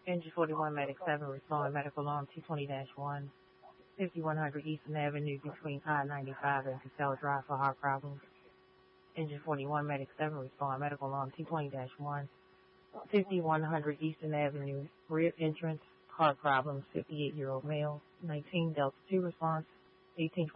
Engine 41 Medic 7 respond medical alarm T20-1, 5100 Eastern Avenue between I-95 and Casella Drive for heart problems. Engine 41 Medic 7 respond medical alarm T20-1, 5100 Eastern Avenue, rear entrance, heart problems, 58-year-old male, 19 Delta 2 response, 18